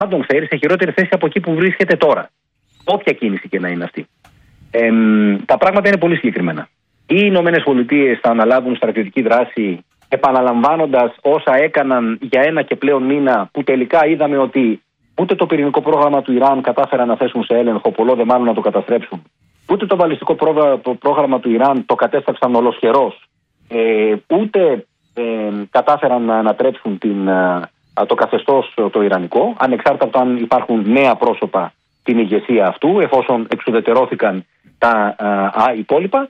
θα τον φέρει σε χειρότερη θέση από εκεί που βρίσκεται τώρα. Όποια κίνηση και να είναι αυτή. Τα πράγματα είναι πολύ συγκεκριμένα. Οι Ηνωμένες Πολιτείες θα αναλάβουν στρατιωτική δράση, επαναλαμβάνοντας όσα έκαναν για ένα και πλέον μήνα, που τελικά είδαμε ότι ούτε το πυρηνικό πρόγραμμα του Ιράν κατάφεραν να θέσουν σε έλεγχο, πολλό δε μάλλον να το καταστρέψουν. Ούτε το βαλιστικό πρόγραμμα του Ιράν το κατέστρεψαν ολοσχερός. Ούτε κατάφεραν να ανατρέψουν το καθεστώς το ιρανικό, ανεξάρτητα από το αν υπάρχουν νέα πρόσωπα την ηγεσία αυτού, εφόσον εξουδετερώθηκαν τα υπόλοιπα.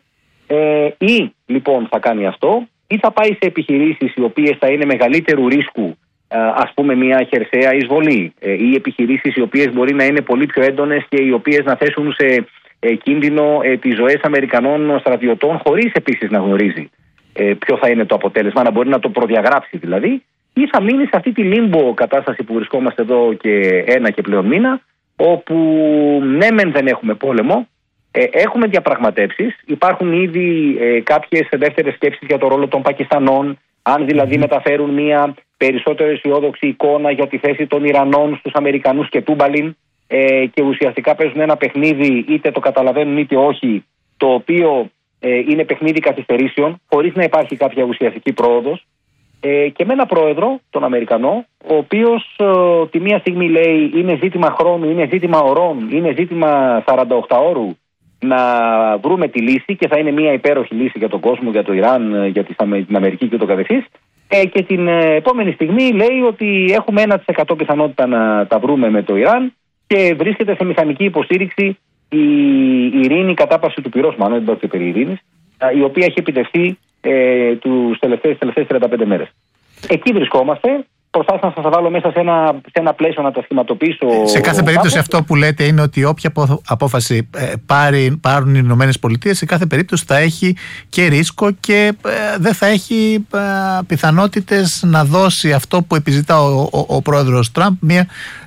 Ή λοιπόν θα κάνει αυτό, ή θα πάει σε επιχειρήσεις οι οποίες θα είναι μεγαλύτερου ρίσκου, ας πούμε μια χερσαία εισβολή, ή επιχειρήσεις οι οποίες μπορεί να είναι πολύ πιο έντονες και οι οποίες να θέσουν σε κίνδυνο τις ζωές Αμερικανών στρατιωτών, χωρίς επίσης να γνωρίζει ποιο θα είναι το αποτέλεσμα, να μπορεί να το προδιαγράψει δηλαδή, ή θα μείνει σε αυτή τη λίμπο κατάσταση που βρισκόμαστε εδώ και ένα και πλέον μήνα, όπου ναι μεν δεν έχουμε πόλεμο, έχουμε διαπραγματεύσεις, υπάρχουν ήδη κάποιες δεύτερες σκέψεις για το ρόλο των Πακιστανών, αν δηλαδή μεταφέρουν μια περισσότερο αισιόδοξη εικόνα για τη θέση των Ιρανών στους Αμερικανούς και Τούμπαλιν, και ουσιαστικά παίζουν ένα παιχνίδι, είτε το καταλαβαίνουν είτε όχι, το οποίο είναι παιχνίδι καθυστερήσεων, χωρίς να υπάρχει κάποια ουσιαστική πρόοδος, και με ένα πρόεδρο, τον Αμερικανό, ο οποίος τη μία στιγμή λέει είναι ζήτημα χρόνου, είναι ζήτημα ωρών, είναι ζήτημα 48 ώρου να βρούμε τη λύση και θα είναι μια υπέροχη λύση για τον κόσμο, για το Ιράν, για την Αμερική και το καθεξής. Και την επόμενη στιγμή λέει ότι έχουμε 1% πιθανότητα να τα βρούμε με το Ιράν και βρίσκεται σε μηχανική υποστήριξη η ειρήνη, κατάπαυση του πυρός, μάλλον δεν πρόκειται περί ειρήνης, η οποία έχει επιτευχθεί τις τελευταίες 35 μέρες. Εκεί βρισκόμαστε. Προσπάθησα να σας βάλω μέσα σε ένα πλαίσιο να τα σχηματοποιήσω. Σε κάθε περίπτωση αυτό που λέτε είναι ότι όποια απόφαση πάρουν οι Ηνωμένες Πολιτείες, σε κάθε περίπτωση θα έχει και ρίσκο και δεν θα έχει πιθανότητες να δώσει αυτό που επιζητά ο πρόεδρος Τραμπ, μια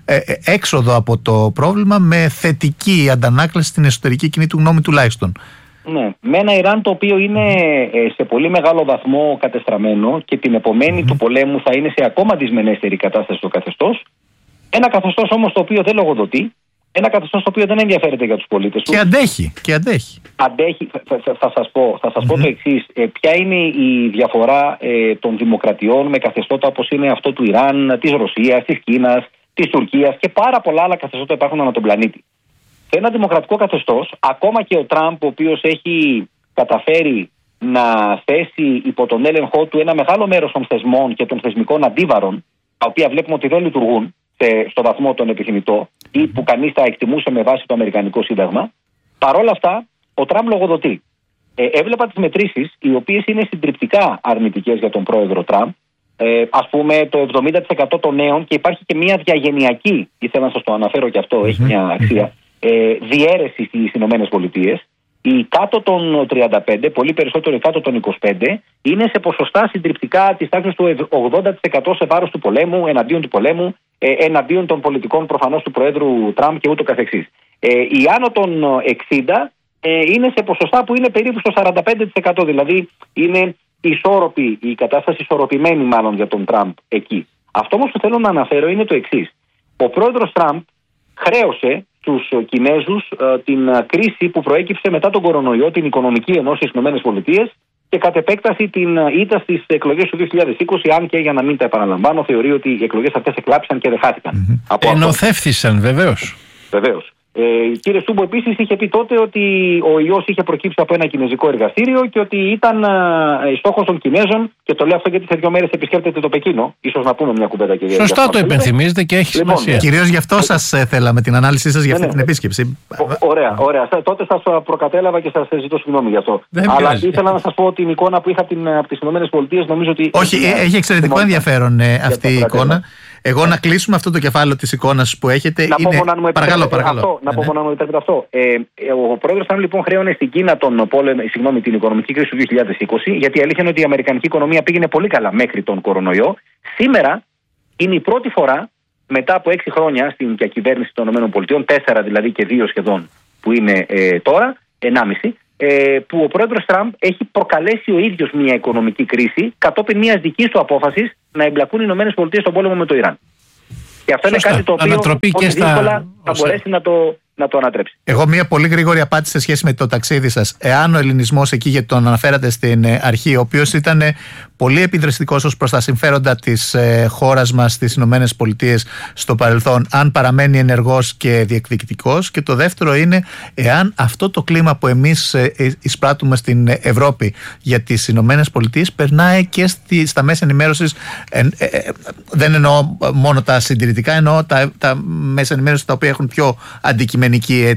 έξοδο από το πρόβλημα με θετική αντανάκλαση στην εσωτερική κοινή του γνώμη τουλάχιστον. Ναι, με ένα Ιράν το οποίο είναι σε πολύ μεγάλο βαθμό κατεστραμμένο και την επομένη του πολέμου θα είναι σε ακόμα δυσμενέστερη κατάσταση το καθεστώς. Ένα καθεστώς όμως το οποίο δεν λογοδοτεί, ένα καθεστώς το οποίο δεν ενδιαφέρεται για τους πολίτες του. Και αντέχει. Θα σας πω το εξής. Ποια είναι η διαφορά των δημοκρατιών με καθεστώτα όπως είναι αυτό του Ιράν, της Ρωσίας, της Κίνας, της Τουρκίας και πάρα πολλά άλλα καθεστώτα υπάρχουν ανά τον πλανήτη. Σε ένα δημοκρατικό καθεστώς, ακόμα και ο Τραμπ, ο οποίος έχει καταφέρει να θέσει υπό τον έλεγχό του ένα μεγάλο μέρος των θεσμών και των θεσμικών αντίβαρων, τα οποία βλέπουμε ότι δεν λειτουργούν στο βαθμό τον επιθυμητό ή που κανείς τα εκτιμούσε με βάση το Αμερικανικό Σύνταγμα, παρόλα αυτά ο Τραμπ λογοδοτεί. Έβλεπα τις μετρήσεις, οι οποίες είναι συντριπτικά αρνητικές για τον πρόεδρο Τραμπ. Ας πούμε το 70% των νέων, και υπάρχει και μια διαγενειακή, ήθελα να σας το αναφέρω και αυτό, έχει μια αξία, διαίρεση στις Ηνωμένες Πολιτείες. Οι κάτω των 35, πολύ περισσότερο οι κάτω των 25, είναι σε ποσοστά συντριπτικά της τάξης του 80% σε βάρος του πολέμου, εναντίον του πολέμου, εναντίον των πολιτικών προφανώς του Προέδρου Τραμπ και ούτω καθεξής. Οι άνω των 60 είναι σε ποσοστά που είναι περίπου στο 45%, δηλαδή είναι ισόρροπη, η κατάσταση ισορροπημένη μάλλον για τον Τραμπ εκεί. Αυτό όμως που θέλω να αναφέρω είναι το εξής. Ο πρόεδρος Τραμπ χρέωσε στους Κινέζους την κρίση που προέκυψε μετά τον κορονοϊό, την οικονομική ενώση στις ΗΠΑ και κατ' επέκταση την ήττα στις εκλογές του 2020, αν και για να μην τα επαναλαμβάνω, θεωρεί ότι οι εκλογές αυτές εκλάψαν και δεν χάθηκαν. Ενωθεύθησαν βεβαίως. Βεβαίως. Κύριε Στούμπο, επίσης είχε πει τότε ότι ο ιός είχε προκύψει από ένα κινέζικο εργαστήριο και ότι ήταν στόχος των Κινέζων, και το λέω αυτό γιατί σε 2 μέρες επισκέπτεται το Πεκίνο. Ίσως να πούμε μια κουβέντα και σωστά το υπενθυμίζετε και έχει σημασία. Κυρίως γι' αυτό σας θέλαμε την ανάλυση σας για αυτή την επίσκεψη. Ωραία. Τότε σας προκατέλαβα και σας ζητώ συγγνώμη γι' αυτό. Αλλά ήθελα να σας πω την εικόνα που είχα από τις ΗΠΑ. Νομίζω ότι. Όχι, έχει εξαιρετικό ενδιαφέρον αυτή η εικόνα. Εγώ να κλείσουμε αυτό το κεφάλαιο της εικόνας που έχετε. Παρακαλώ. Να πω μόνο να μου επιτρέπετε αυτό. Ο πρόεδρος Τραμπ λοιπόν χρέωνε στην Κίνα την οικονομική κρίση του 2020, γιατί η αλήθεια είναι ότι η αμερικανική οικονομία πήγαινε πολύ καλά μέχρι τον κορονοϊό. Σήμερα είναι η πρώτη φορά μετά από 6 χρόνια στην διακυβέρνηση των ΗΠΑ, 4 δηλαδή και 2 σχεδόν που είναι τώρα, 1,5. Που ο πρόεδρος Τραμπ έχει προκαλέσει ο ίδιος μια οικονομική κρίση κατόπιν μιας δικής του απόφασης να εμπλακούν οι ΗΠΑ στον πόλεμο με το Ιράν. Και αυτό είναι κάτι το οποίο πολύ δύσκολα θα μπορέσει να το ανατρέψει. Εγώ μία πολύ γρήγορη απάντηση σε σχέση με το ταξίδι σας. Εάν ο ελληνισμός εκεί, γιατί τον αναφέρατε στην αρχή, ο οποίος ήταν πολύ επιδραστικός ως προς τα συμφέροντα της χώρας μας στις Ηνωμένες Πολιτείες στο παρελθόν, αν παραμένει ενεργός και διεκδικητικός, και το δεύτερο είναι εάν αυτό το κλίμα που εμείς εισπράττουμε στην Ευρώπη για τις Ηνωμένες Πολιτείες περνάει και στα μέσα ενημέρωσης. Δεν εννοώ μόνο τα συντηρητικά, εννοώ τα μέσα ενημέρωσης τα οποία έχουν πιο αντικειμενική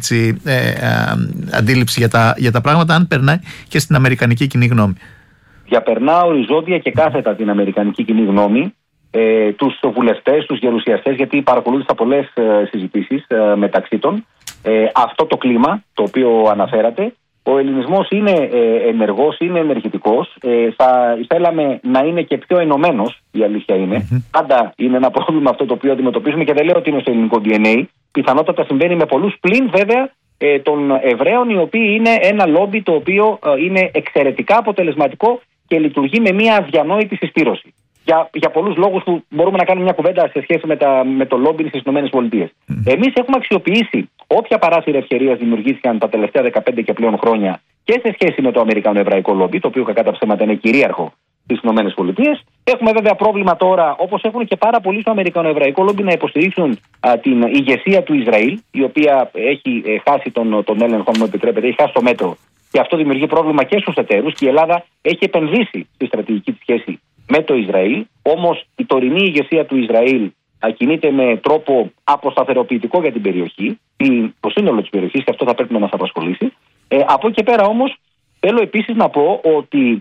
αντίληψη για τα πράγματα, αν περνάει και στην αμερικανική κοινή γνώμη. Διαπερνά οριζόντια και κάθετα την αμερικανική κοινή γνώμη, τους βουλευτές, τους γερουσιαστές, γιατί παρακολούθησα πολλές συζητήσεις μεταξύ των. Αυτό το κλίμα το οποίο αναφέρατε, ο ελληνισμός είναι ενεργός, είναι ενεργητικός. Θα θέλαμε να είναι και πιο ενωμένος, η αλήθεια είναι. Πάντα είναι ένα πρόβλημα αυτό το οποίο αντιμετωπίζουμε, και δεν λέω ότι είναι στο ελληνικό DNA. Πιθανότατα συμβαίνει με πολλούς, πλην βέβαια των Εβραίων, οι οποίοι είναι ένα λόμπι το οποίο είναι εξαιρετικά αποτελεσματικό και λειτουργεί με μια αδιανόητη συσπήρωση. Για πολλούς λόγους που μπορούμε να κάνουμε μια κουβέντα σε σχέση με το λόμπι στις ΗΠΑ. Εμείς έχουμε αξιοποιήσει όποια παράθυρα ευκαιρίας δημιουργήθηκαν τα τελευταία 15 και πλέον χρόνια και σε σχέση με το Αμερικανο-Εβραϊκό λόμπι, το οποίο κακά τα ψέματα είναι κυρίαρχο στις ΗΠΑ. Έχουμε βέβαια πρόβλημα τώρα, όπως έχουν και πάρα πολλοί στο Αμερικανο-Εβραϊκό λόμπι, να υποστηρίξουν την ηγεσία του Ισραήλ, η οποία έχει χάσει τον έλεγχο, αν μου επιτρέπετε, έχει χάσει το μέτρο. Και αυτό δημιουργεί πρόβλημα και στους εταίρους. Και η Ελλάδα έχει επενδύσει στη στρατηγική της σχέση με το Ισραήλ. Όμως η τωρινή ηγεσία του Ισραήλ κινείται με τρόπο αποσταθεροποιητικό για την περιοχή, το σύνολο της περιοχής, και αυτό θα πρέπει να μας απασχολήσει. Από εκεί και πέρα όμως θέλω επίσης να πω ότι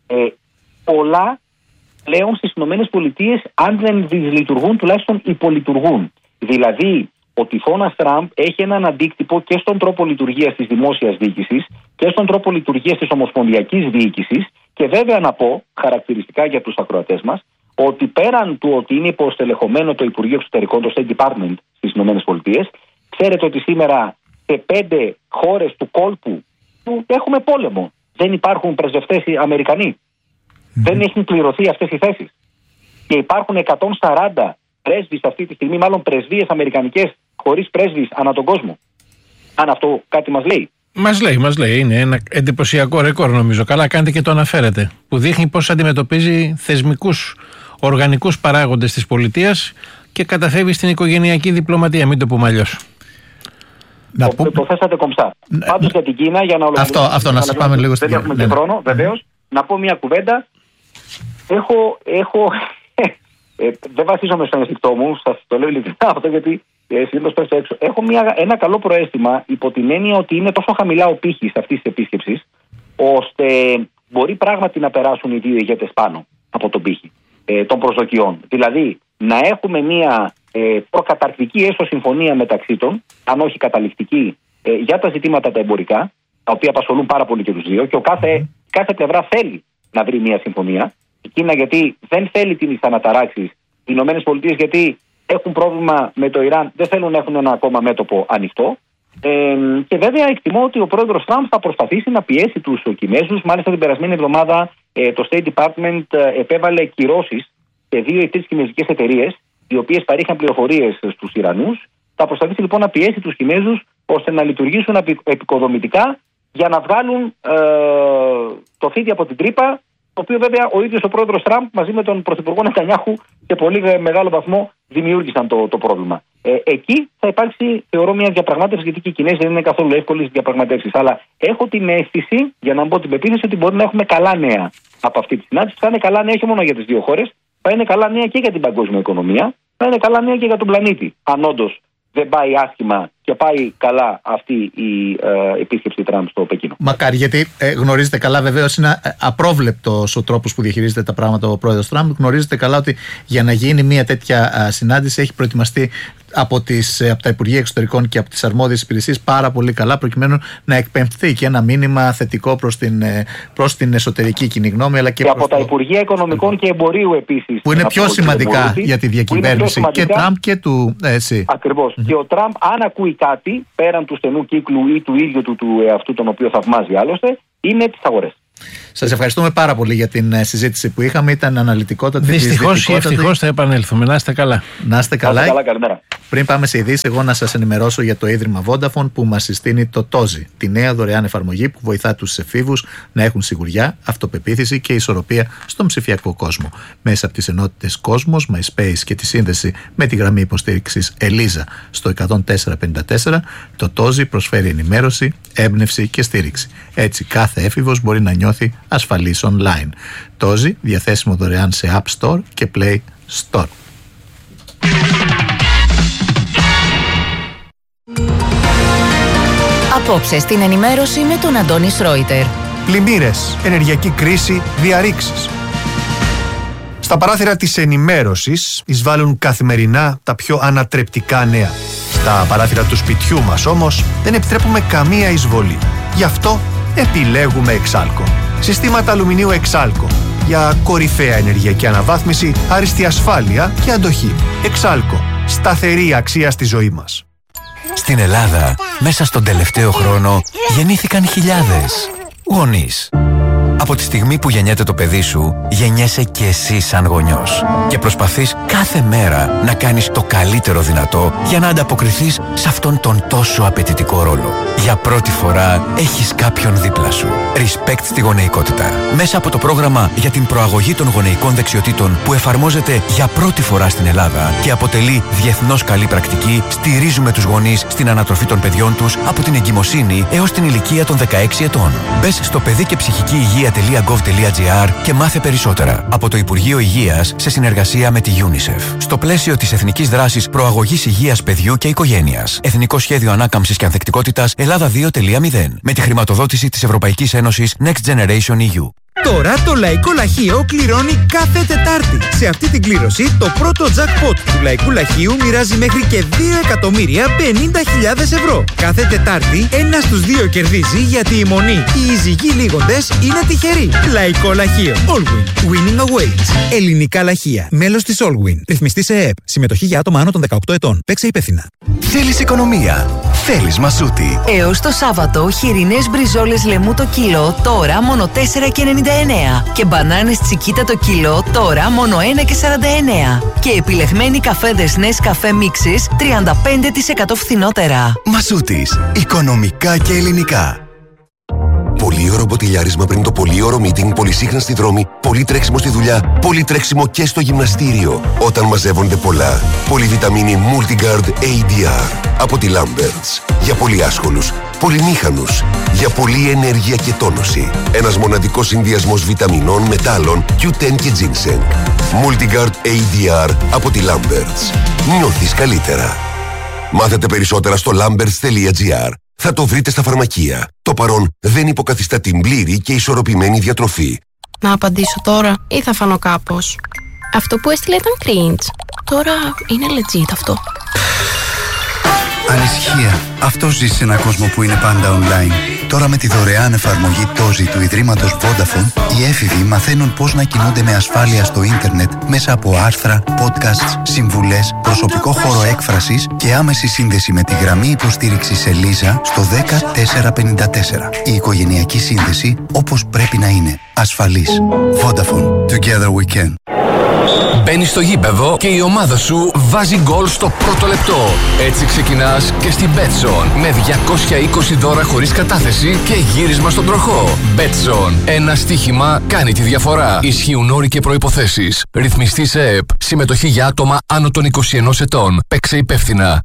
πολλά πλέον στις ΗΠΑ, αν δεν δυσλειτουργούν, τουλάχιστον υπολειτουργούν. Δηλαδή, ο τυφώνας Τραμπ έχει έναν αντίκτυπο και στον τρόπο λειτουργίας της δημόσιας διοίκησης και στον τρόπο λειτουργίας της ομοσπονδιακής διοίκησης. Και βέβαια να πω, χαρακτηριστικά για τους ακροατές μας, ότι πέραν του ότι είναι υποστελεχωμένο το Υπουργείο Εξωτερικών, το State Department στις ΗΠΑ, ξέρετε ότι σήμερα σε 5 χώρες του κόλπου που έχουμε πόλεμο δεν υπάρχουν πρεσβευτές Αμερικανοί. Δεν έχουν πληρωθεί αυτές οι θέσεις. Και υπάρχουν 140 πρέσβεις αυτή τη στιγμή, μάλλον πρεσβείες αμερικανικές χωρίς πρέσβεις ανά τον κόσμο. Αν αυτό κάτι μας λέει. Μας λέει. Είναι ένα εντυπωσιακό ρεκόρ, νομίζω. Καλά κάνετε και το αναφέρετε. Που δείχνει πώς αντιμετωπίζει θεσμικούς, οργανικούς παράγοντες της πολιτείας και καταφεύγει στην οικογενειακή διπλωματία. Μην το πούμε αλλιώς. Το θέσατε κομψά. Πάντως για την Κίνα, για να ολοκληρώσουμε. Αυτό να σας πάμε λίγο στην Κίνα. Δεν έχουμε και χρόνο, βεβαίως. Να πω μια κουβέντα. Δεν βασίζομαι στον αισθηκτό μου, σας το λέω ειλικρινά αυτό, γιατί συνήθως πέφτω έξω. Έχω ένα καλό προαίσθημα, υπό την έννοια ότι είναι τόσο χαμηλά ο πύχης αυτής της επίσκεψης, ώστε μπορεί πράγματι να περάσουν οι δύο ηγέτες πάνω από τον πύχη των προσδοκιών. Δηλαδή, να έχουμε μια προκαταρκτική έστω συμφωνία μεταξύ των, αν όχι καταληκτική, για τα ζητήματα τα εμπορικά, τα οποία απασχολούν πάρα πολύ και τους δύο, και κάθε πλευρά θέλει να βρει μια συμφωνία. Η Κίνα γιατί δεν θέλει τις αναταράξεις, οι Ηνωμένες Πολιτείες γιατί έχουν πρόβλημα με το Ιράν, δεν θέλουν να έχουν ένα ακόμα μέτωπο ανοιχτό. Και βέβαια εκτιμώ ότι ο πρόεδρος Τραμπ θα προσπαθήσει να πιέσει τους Κινέζους. Μάλιστα την περασμένη εβδομάδα το State Department επέβαλε κυρώσεις σε 2 ή 3 κινέζικες εταιρείες, οι οποίες παρήχαν πληροφορίες στους Ιρανούς. Θα προσπαθήσει λοιπόν να πιέσει τους Κινέζους ώστε να λειτουργήσουν επικοδομητικά για να βγάλουν το φίδι από την τρύπα, το οποίο βέβαια ο ίδιος ο πρόεδρος Τραμπ μαζί με τον πρωθυπουργό Νετανιάχου σε πολύ μεγάλο βαθμό δημιούργησαν το πρόβλημα. Εκεί θα υπάρξει, θεωρώ, μια διαπραγμάτευση, γιατί και οι Κινέζοι δεν είναι καθόλου εύκολες διαπραγματεύσεις. Αλλά έχω την αίσθηση, για να μην πω την πεποίθηση, ότι μπορεί να έχουμε καλά νέα από αυτή τη συνάντηση. Θα είναι καλά νέα όχι μόνο για τις δύο χώρες, θα είναι καλά νέα και για την παγκόσμια οικονομία, θα είναι καλά νέα και για τον πλανήτη. Αν όντως δεν πάει άσχημα και πάει καλά αυτή η επίσκεψη Τραμπ στο Πεκίνο. Μακάρι, γιατί γνωρίζετε καλά, βεβαίως είναι απρόβλεπτος ο τρόπος που διαχειρίζεται τα πράγματα ο πρόεδρος Τραμπ. Γνωρίζετε καλά ότι για να γίνει μια τέτοια συνάντηση έχει προετοιμαστεί από τα Υπουργεία Εξωτερικών και από τις αρμόδιες υπηρεσίες πάρα πολύ καλά, προκειμένου να εκπαιμφθεί και ένα μήνυμα θετικό προς την εσωτερική κοινή γνώμη, αλλά και από τα Υπουργεία Οικονομικών και Εμπορίου επίσης. Που είναι πιο σημαντικά για τη διακυβέρνηση και Τραμπ και του ΕΣΥ. Ακριβώς. Και ο Τραμπ, αν ακούει κάτι πέραν του στενού κύκλου ή του ίδιου του εαυτού, τον οποίο θαυμάζει άλλωστε, είναι τις αγορές. Σας ευχαριστούμε πάρα πολύ για την συζήτηση που είχαμε. Ήταν αναλυτικότατη. Δυστυχώς ή ευτυχώς θα επανέλθουμε. Να είστε καλά. Να είστε καλά. Καλημέρα. Πριν πάμε σε ειδήσεις, εγώ να σας ενημερώσω για το Ίδρυμα Vodafone που μας συστήνει το TOZI, τη νέα δωρεάν εφαρμογή που βοηθά τους εφήβους να έχουν σιγουριά, αυτοπεποίθηση και ισορροπία στον ψηφιακό κόσμο. Μέσα από τις ενότητες Κόσμος, MySpace και τη σύνδεση με τη γραμμή υποστήριξης Ελίζα στο 10454, το TOZI προσφέρει ενημέρωση, έμπνευση και στήριξη. Έτσι, κάθε έφηβος μπορεί να νιώθει ασφαλής online. TOZI διαθέσιμο δωρεάν σε App Store και Play Store. Απόψε στην ενημέρωση με τον Αντώνη Σρόιτερ. Πλημμύρες, ενεργειακή κρίση, διαρρήξεις. Στα παράθυρα της ενημέρωσης εισβάλλουν καθημερινά τα πιο ανατρεπτικά νέα. Στα παράθυρα του σπιτιού μας όμως δεν επιτρέπουμε καμία εισβολή. Γι' αυτό επιλέγουμε Εξάλκο. Συστήματα αλουμινίου Εξάλκο. Για κορυφαία ενεργειακή αναβάθμιση, άριστη ασφάλεια και αντοχή. Εξάλκο. Σταθερή αξία στη ζωή μας. Στην Ελλάδα, μέσα στον τελευταίο χρόνο, γεννήθηκαν χιλιάδες γονείς. Από τη στιγμή που γεννιέται το παιδί σου, γεννιέσαι και εσύ σαν γονιός. Και προσπαθείς κάθε μέρα να κάνεις το καλύτερο δυνατό για να ανταποκριθείς σε αυτόν τον τόσο απαιτητικό ρόλο. Για πρώτη φορά έχεις κάποιον δίπλα σου. Respect στη γονεϊκότητα. Μέσα από το πρόγραμμα για την προαγωγή των γονεϊκών δεξιοτήτων που εφαρμόζεται για πρώτη φορά στην Ελλάδα και αποτελεί διεθνώς καλή πρακτική, στηρίζουμε τους γονείς στην ανατροφή των παιδιών τους από την εγκυμοσύνη έως την ηλικία των 16 ετών. Μπες στο παιδί και ψυχική υγεία.gov.gr και μάθε περισσότερα. Από το Υπουργείο Υγείας σε συνεργασία με τη UNICEF. Στο πλαίσιο της Εθνικής Δράσης Προαγωγής Υγείας Παιδιού και Οικογένειας. Εθνικό Σχέδιο Ανάκαμψης και Ανθεκτικότητας Ελλάδα 2.0. Με τη χρηματοδότηση της Ευρωπαϊκής Ένωσης Next Generation EU. Τώρα το Λαϊκό Λαχείο κληρώνει κάθε Τετάρτη. Σε αυτή την κλήρωση το πρώτο jackpot του Λαϊκού Λαχείου μοιράζει μέχρι και 2.050.000 ευρώ. Κάθε Τετάρτη ένας στους δύο κερδίζει γιατί η μονή και οι ζυγοί λίγοντες είναι τυχεροί. Λαϊκό Λαχείο. Allwin. Winning awaits. Ελληνικά λαχεία. Μέλος της Allwin. Ρυθμιστή σε ΕΕΠ. Συμμετοχή για άτομα άνω των 18 ετών. Παίξε υπεύθυνα. Θέλεις οικονομία. Θέλεις Μασούτη. Έως το Σάββατο, χοιρινές μπριζόλες λεμού το κιλό, τώρα μόνο 4,99. Και μπανάνες τσικίτα το κιλό, τώρα μόνο 1,49. Και επιλεγμένοι καφέδες Nescafé Mixes, 35% φθηνότερα. Μασούτης. Οικονομικά και ελληνικά. Πολύωρο μποτιλιάρισμα πριν το πολύωρο meeting, πολυσύχναστη δρόμη, πολύ τρέξιμο στη δουλειά, πολύ τρέξιμο και στο γυμναστήριο. Όταν μαζεύονται πολλά. Πολυβιταμίνη Multigard ADR από τη Lamberts. Για πολύ άσχολους, πολυμήχανους, για πολλή ενέργεια και τόνωση. Ένας μοναδικός συνδυασμός βιταμινών, μετάλλων, Q10 και ginseng. Multigard ADR από τη Lamberts. Νιώθεις καλύτερα. Μάθετε περισσότερα στο lamberts.gr. Θα το βρείτε στα φαρμακεία. Το παρόν δεν υποκαθιστά την πλήρη και ισορροπημένη διατροφή. Να απαντήσω τώρα ή θα φανώ κάπως? Αυτό που έστειλε ήταν cringe. Τώρα είναι legit αυτό. Ανησυχία. Αυτό ζει σε έναν κόσμο που είναι πάντα online. Τώρα με τη δωρεάν εφαρμογή TOZI του Ιδρύματος Vodafone, οι έφηβοι μαθαίνουν πώς να κινούνται με ασφάλεια στο ίντερνετ μέσα από άρθρα, podcasts, συμβουλές, προσωπικό χώρο έκφρασης και άμεση σύνδεση με τη γραμμή υποστήριξης Ελίζα στο 10454. Η οικογενειακή σύνδεση όπως πρέπει να είναι. Ασφαλής. Vodafone. Together we can. Μπαίνεις στο γήπεδο και η ομάδα σου βάζει γκολ στο πρώτο λεπτό. Έτσι ξεκινάς και στην Betson με 220 δώρα χωρίς κατάθεση και γύρισμα στον τροχό. Betson. Ένα στοίχημα κάνει τη διαφορά. Ισχύουν όροι και προϋποθέσεις. Ρυθμιστή σε ΕΕΠ. Συμμετοχή για άτομα άνω των 21 ετών. Παίξε υπεύθυνα.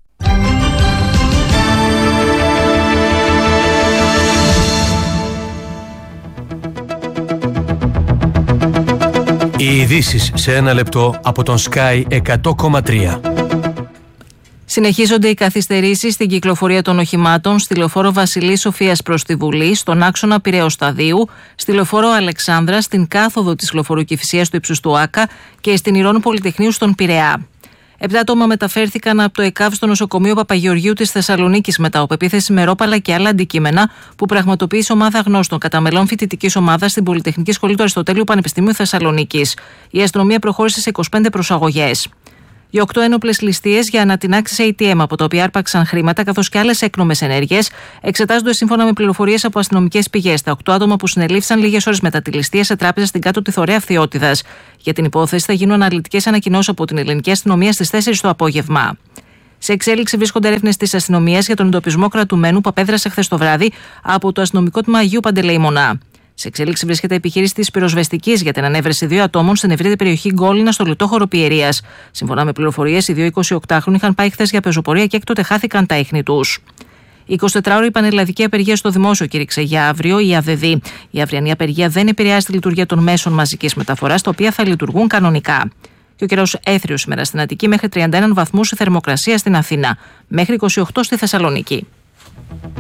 Οι ειδήσεις σε ένα λεπτό από τον Sky 100,3. Συνεχίζονται οι καθυστερήσεις στην κυκλοφορία των οχημάτων στη λεωφόρο Βασιλής Σοφίας προς τη Βουλή, στον άξονα Πειραιώς Σταδίου, στη λεωφόρο Αλεξάνδρα, στην κάθοδο της λεωφορού Κηφισίας του ύψους του Άκα και στην Ηρώνου Πολυτεχνείου στον Πειραιά. 7 άτομα μεταφέρθηκαν από το ΕΚΑΒ στο νοσοκομείο Παπαγεωργίου της Θεσσαλονίκης μετά από επίθεση με ρόπαλα και άλλα αντικείμενα που πραγματοποίησε ομάδα γνώστων κατά μελών φοιτητικής ομάδας στην Πολυτεχνική Σχολή του Αριστοτέλειου Πανεπιστημίου Θεσσαλονίκης. Η αστυνομία προχώρησε σε 25 προσαγωγές. Οι 8 ένοπλες ληστείες για ανατινάξεις ATM από τα οποία άρπαξαν χρήματα καθώς και άλλες έκνομες ενέργειες εξετάζονται σύμφωνα με πληροφορίες από αστυνομικές πηγές. Τα 8 άτομα που συνελήφθησαν λίγες ώρες μετά τη ληστεία σε τράπεζα στην κάτω τη Θωρέα Φθιώτιδας. Για την υπόθεση θα γίνουν αναλυτικές ανακοινώσεις από την ελληνική αστυνομία στις 4 το απόγευμα. Σε εξέλιξη βρίσκονται έρευνες της αστυνομίας για τον εντοπισμό κρατουμένου που απέδρασε χθες το βράδυ από το αστυνομικό τμήμα Αγίου Παντελεημονά. Σε εξέλιξη βρίσκεται επιχείρηση της πυροσβεστικής για την ανέβρεση 2 ατόμων στην ευρύτερη περιοχή Γκόλινα στο λιτόχωρο Πιερίας. Σύμφωνα με πληροφορίες, οι 2 28χρονοι είχαν πάει χθες για πεζοπορία και έκτοτε χάθηκαν τα ίχνη τους. Η 24ωρη πανελλαδική απεργία στο δημόσιο κήρυξε για αύριο η ΑΔΔ. Η αυριανή απεργία δεν επηρεάζει τη λειτουργία των μέσων μαζικής μεταφοράς, τα οποία θα λειτουργούν κανονικά. Και ο καιρός έθριος σήμερα στην Αττική μέχρι 31 βαθμούς η θερμοκρασία στην Αθήνα, μέχρι 28 στη Θεσσαλονίκη.